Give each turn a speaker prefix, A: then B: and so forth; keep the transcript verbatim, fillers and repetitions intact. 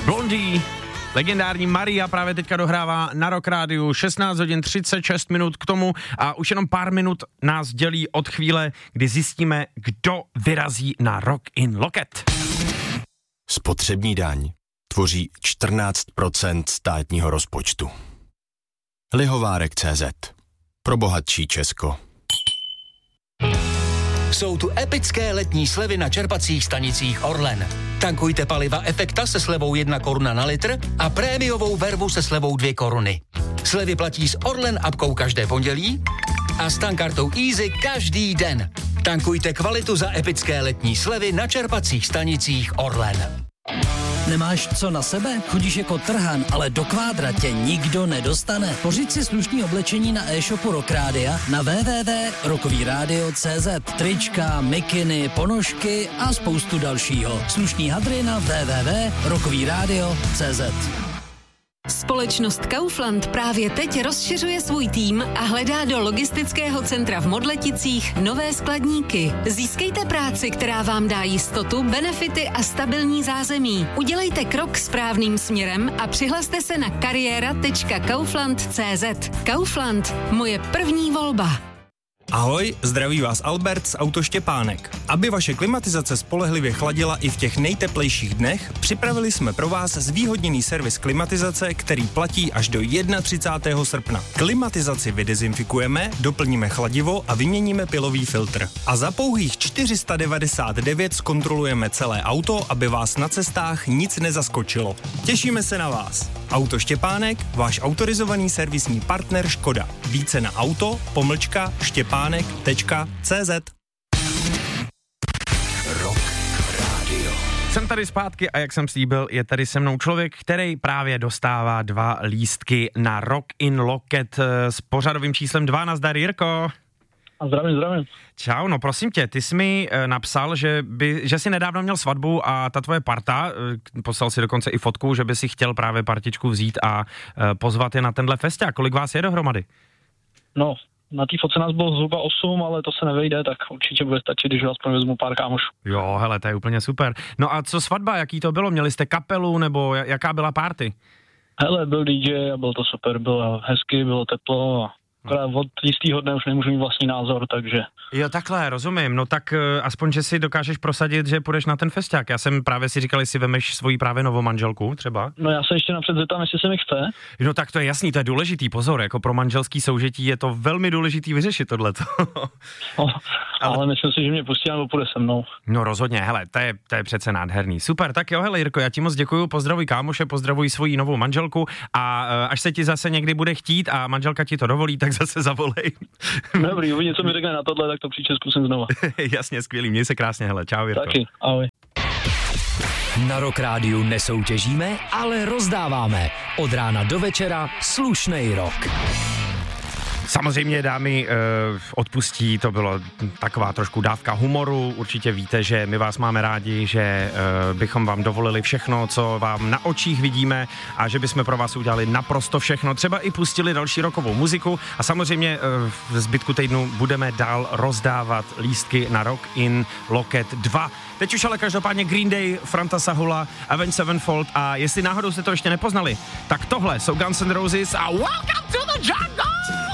A: Blondie, legendární Maria právě teďka dohrává na Rock Rádiu, šestnáct hodin třicet šest minut k tomu a už jenom pár minut nás dělí od chvíle, kdy zjistíme, kdo vyrazí na Rock in Loket.
B: Spotřební daň tvoří čtrnáct procent státního rozpočtu. Lihovárek tečka cé zet. Pro bohatší Česko.
C: Jsou tu epické letní slevy na čerpacích stanicích Orlen. Tankujte paliva Efekta se slevou jedna koruna na litr a prémiovou vervu se slevou dvě koruny. Slevy platí s Orlen apkou každé pondělí a s tankartou Easy každý den. Tankujte kvalitu za epické letní slevy na čerpacích stanicích Orlen.
D: Nemáš co na sebe? Chodíš jako trhan, ale do kvádra tě nikdo nedostane. Pořiď si slušný oblečení na e-shopu Rock Rádia na w w w tečka rockový rádio tečka cé zet. Trička, mikiny, ponožky a spoustu dalšího. Slušný hadry na w w w tečka rockový rádio tečka cé zet.
E: Společnost Kaufland právě teď rozšiřuje svůj tým a hledá do logistického centra v Modleticích nové skladníky. Získejte práci, která vám dá jistotu, benefity a stabilní zázemí. Udělejte krok správným směrem a přihlaste se na kariéra tečka kaufland tečka cé zet. Kaufland, moje první volba.
F: Ahoj, zdraví vás Albert z Auto Štěpánek. Aby vaše klimatizace spolehlivě chladila i v těch nejteplejších dnech, připravili jsme pro vás zvýhodněný servis klimatizace, který platí až do třicátého prvního srpna. Klimatizaci vydezinfikujeme, doplníme chladivo a vyměníme pilový filtr. A za pouhých čtyři sta devadesát devět zkontrolujeme celé auto, aby vás na cestách nic nezaskočilo. Těšíme se na vás. Auto Štěpánek, váš autorizovaný servisní partner Škoda. Více na auto, pomlčka, štěpánek tečka cé zet.
B: Rock Radio.
A: Jsem tady zpátky a jak jsem slíbil, je tady se mnou člověk, který právě dostává dva lístky na Rock in Loket s pořadovým číslem dva. Nazdar, Jirko.
G: A zdravím, zdravím.
A: Čau, no prosím tě, ty jsi mi e, napsal, že, by, že jsi nedávno měl svatbu a ta tvoje parta, e, poslal si dokonce i fotku, že by si chtěl právě partičku vzít a e, pozvat je na tenhle festiák. Kolik vás je dohromady?
G: No, na té fotce nás bylo zhruba osm, ale to se nevejde, tak určitě bude stačit, když aspoň vezmu pár kámošů.
A: Jo, hele, to je úplně super. No a co svatba, jaký to bylo? Měli jste kapelu nebo jaká byla party?
G: Hele, byl dý džej a bylo to super, bylo hezky, bylo teplo a akorát od jistýho dne už nemůžu mít vlastní názor, takže...
A: Jo, takhle, rozumím. No tak uh, aspoň, že si dokážeš prosadit, že půjdeš na ten festiák. Já jsem právě si říkal, jestli vemeš svoji právě novou manželku třeba.
G: No já se ještě napřed zeptám, jestli se mi chce.
A: No tak to je jasný, to je důležitý, pozor, jako pro manželský soužití je to velmi důležitý vyřešit tohleto.
G: no, ale... ale myslím si, že mě pustí nebo půjde se mnou.
A: No rozhodně, hele, to je, to je přece nádherný. Super, tak jo, hele Jirko, já ti moc děkuju, pozdravuj kámoše, pozdravuj svoji novou manželku a uh, až se ti zase někdy bude chtít a manželka ti to dovolí, tak zase zavolej.
G: Dobrý, uvidím, co mi řekne na tohle, tak to příště zkusím znova.
A: Jasně, skvělý, měj se krásně, hele, čau Jirko.
G: Taky, ahoj.
C: Na Rock Rádiu nesoutěžíme, ale rozdáváme. Od rána do večera slušnej rock.
A: Samozřejmě dámy e, odpustí, to bylo taková trošku dávka humoru, určitě víte, že my vás máme rádi, že e, bychom vám dovolili všechno, co vám na očích vidíme a že bychom pro vás udělali naprosto všechno, třeba i pustili další rockovou muziku a samozřejmě e, v zbytku týdnu budeme dál rozdávat lístky na Rock in Loket dva. Teď už ale každopádně Green Day, Franta Sahula, Avenged Sevenfold a jestli náhodou jste to ještě nepoznali, tak tohle jsou Guns N' Roses a Welcome to the Jungle!